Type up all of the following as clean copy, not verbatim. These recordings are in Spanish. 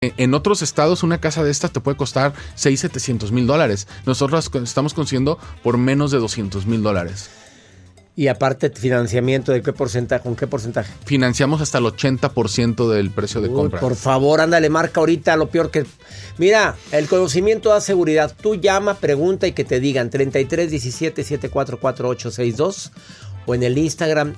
En otros estados una casa de estas te puede costar $600,000-$700,000. Nosotros estamos consiguiendo por menos de $200,000. Y aparte, financiamiento, ¿de qué porcentaje? ¿Con qué porcentaje? Financiamos hasta el 80% del precio de compra. Por favor, ándale, marca ahorita lo peor que... Mira, el conocimiento da seguridad. Tú llama, pregunta y que te digan 3317-744-862 o en el Instagram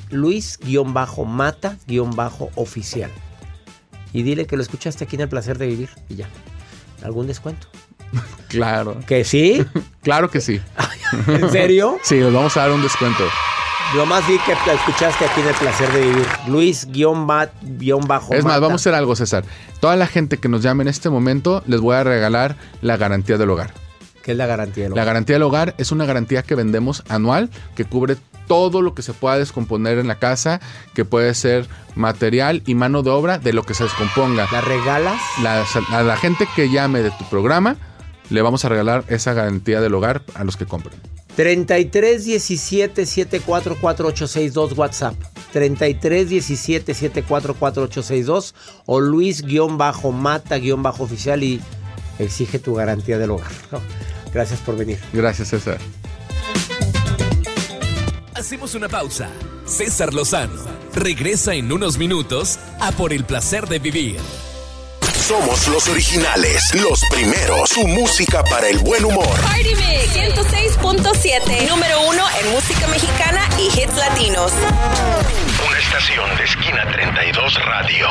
Luis-Mata-Oficial. Y dile que lo escuchaste aquí en El Placer de Vivir y ya. ¿Algún descuento? Claro. ¿Que sí? Claro que sí. ¿En serio? Sí, les vamos a dar un descuento. Lo más di que la escuchaste aquí en El Placer de Vivir. Luis-Mata. Es más, vamos a hacer algo, César. Toda la gente que nos llame en este momento, les voy a regalar la garantía del hogar. ¿Qué es la garantía del hogar? La garantía del hogar es una garantía que vendemos anual que cubre todo lo que se pueda descomponer en la casa, que puede ser material y mano de obra de lo que se descomponga. ¿La regalas? A la gente que llame de tu programa, le vamos a regalar esa garantía del hogar a los que compren. 3317-744-862 WhatsApp. 3317-744-862 o Luis-Mata-Oficial y exige tu garantía del hogar. Gracias por venir. Gracias, César. Hacemos una pausa. César Lozano regresa en unos minutos a Por el Placer de Vivir. Somos los originales, los primeros. Su música para el buen humor. Party Mix 106.7, número 1 en música mexicana y hits latinos. Una estación de Esquina 32 Radio.